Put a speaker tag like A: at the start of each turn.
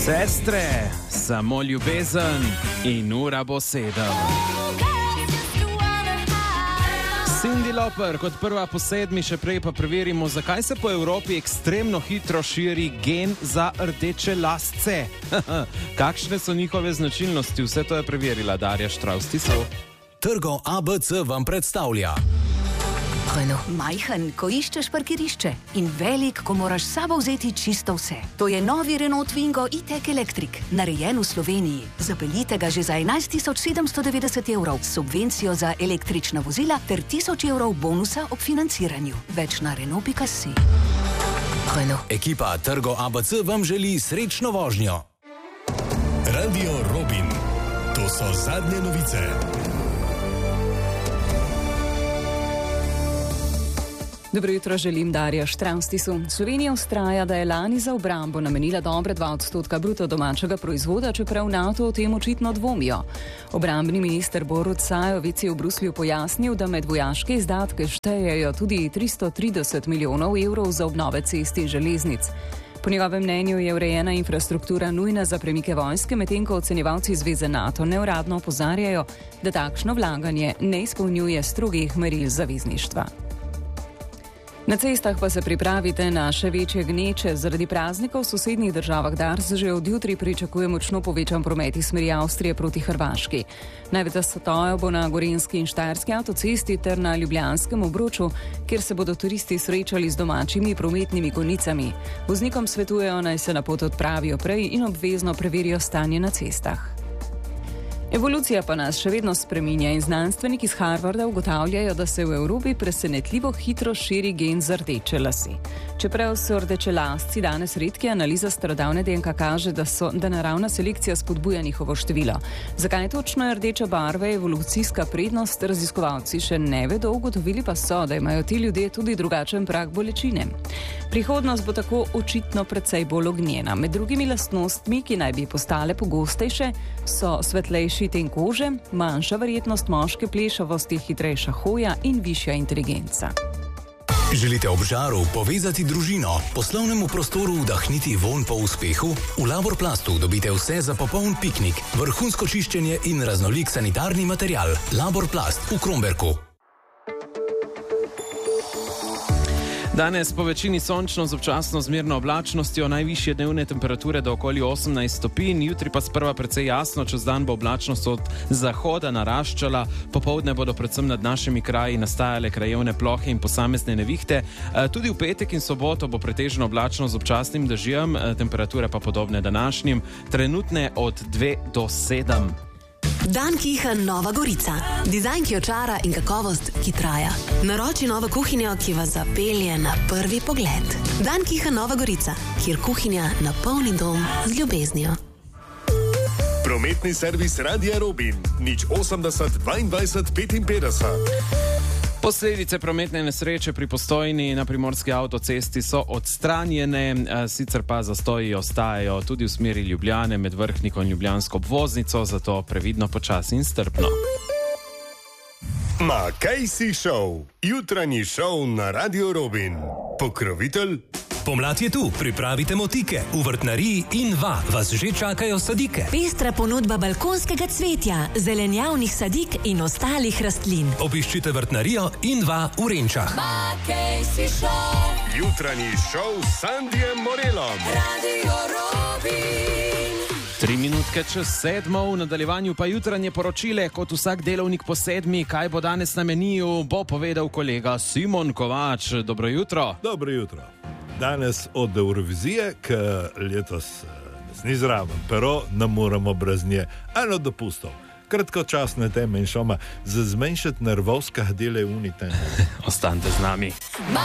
A: Sestre, samo ljubezen in ura bo 7. Cyndi Lauper kot prva po 7, še prej pa preverimo, zakaj se po Evropi ekstremno hitro širi gen za rdeče lasce. Kakšne so njihove značilnosti? Vse to je preverila Darja Štravstisov.
B: Trgo ABC vam predstavlja.
C: Majhen, ko iščeš parkirišče, in velik, ko moraš s sabo vzeti čisto vse. To je novi Renault Twingo E-Tech Electric, narejen v Sloveniji. Zapeljite ga že za 11.790 €, subvencijo za električna vozila ter 1000 € bonusa ob financiranju. Več na Renault.si.
B: Ekipa Trgo ABC vam želi srečno vožnjo.
D: Radio Robin. To so zadnje novice.
E: Dobro jutro, želim Darja Štravstisu. Slovenija vztraja, da je lani za obrambo namenila dobre 2% bruto domačega proizvoda, čeprav NATO o tem očitno dvomijo. Obrambni minister Borut Sajovic je v Bruslju pojasnil, da med vojaške izdatke štejejo tudi 330 milijonov € za obnove cest in železnic. Po njegovem mnenju je urejena infrastruktura nujna za premike vojske, medtem ko ocenjevalci Zveze NATO neuradno opozarjajo, da takšno vlaganje ne izpolnjuje strogih meril zavezništva. Na cestah pa se pripravite na še večje gneče. Zaradi praznikov v sosednjih državah Dars že od jutri pričakuje močno povečan promet iz smeri Avstrije proti Hrvaški. Največ zatojev bo na Gorenjski in Štajerski avtocesti ter na Ljubljanskem obroču, kjer se bodo turisti srečali z domačimi prometnimi konicami. Voznikom svetujejo, naj se na pot odpravijo prej in obvezno preverijo stanje na cestah. Evolucija pa nas še vedno spreminja in znanstveniki iz Harvarda ugotavljajo, da se v Evropi presenetljivo hitro širi gen za rdeče lase. Čeprav so rdečelasci danes redki, analiza starodavne DNK kaže, da naravna selekcija spodbuja njihovo število. Zakaj točno je rdeča barva evolucijska prednost, raziskovalci še ne vedo, ugotovili pa so, da imajo ti ljudje tudi drugačen prag bolečine. Prihodnost bo tako očitno precej bolj ognjena. Med drugimi lastnostmi, ki naj bi postale pogostejše, so svetlejši ten kože, manjša verjetnost moške plešavosti, hitrejša hoja in višja inteligenca.
B: Želite ob žaru povezati družino, poslovnemu prostoru vdahniti vonj po uspehu? V Laborplastu dobite vse za popoln piknik, vrhunsko čiščenje in raznolik sanitarni material. Laborplast v Kromberku.
A: Danes po večini sončno z občasno zmerno oblačnostjo, najvišje dnevne temperature do okoli 18 stopinj, jutri pa sprva precej jasno, čez dan bo oblačnost od zahoda naraščala, popoldne bodo predvsem nad našimi kraji nastajale krajevne plohe in posamezne nevihte. Tudi v petek in soboto bo pretežno oblačno z občasnim dežjem, temperature pa podobne današnjim, trenutne od 2 do 7.
F: Dan Kiha Nova Gorica. Dizajn, ki očara in kakovost, ki traja. Naroči novo kuhinjo, ki vas zapelje na prvi pogled. Dan Kiha Nova Gorica, kjer kuhinja napolni dom z ljubeznijo.
D: Prometni servis Radia Robin. 080 22 55.
A: Posledice prometne nesreče pri Postojni na primorski avtocesti so odstranjene, sicer pa zastoji ostajajo tudi v smeri Ljubljane med Vrhnikom in Ljubljansko obvoznico, zato previdno, počasi in strpno.
D: Makejsi šov. Jutranji šov na Radio Robin. Pokrovitelj?
G: Pomlad je tu, pripravite motike. V vrtnariji Inva vas že čakajo sadike.
F: Pestra ponudba balkonskega cvetja, zelenjavnih sadik in ostalih rastlin.
G: Obiščite vrtnarijo Inva v Renčah.
F: Makejsi šov.
D: Jutranji šov s Sandijem Morelom.
F: Radio Robin.
A: 3 minutke čez 7, v nadaljevanju pa jutranje poročile, kot vsak delovnik po 7. Kaj bo danes na meniju, bo povedal kolega Simon Kovač. Dobro jutro.
H: Dobro jutro. Danes od Eurovizije, ki letos ni zraven, pero ne moremo brez nje. Eno dopustov. Kratkočasne teme in šoma za zmanjšati nervovska dele unite.
A: Ostanite z nami.